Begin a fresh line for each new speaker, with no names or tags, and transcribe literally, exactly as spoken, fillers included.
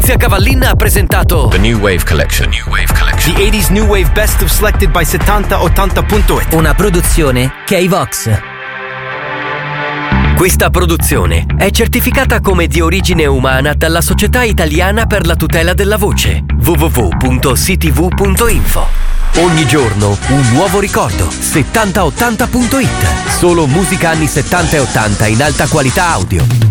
Zia Cavallin ha presentato
The New Wave Collection. New Wave Collection.
The eighties New Wave Best of selected by settanta ottanta punto it.
Una produzione K-Vox.
Questa produzione è certificata come di origine umana dalla Società Italiana per la Tutela della Voce w w w punto c t v punto info. Ogni giorno un nuovo ricordo. settanta ottanta punto it. Solo musica anni settanta e ottanta in alta qualità audio.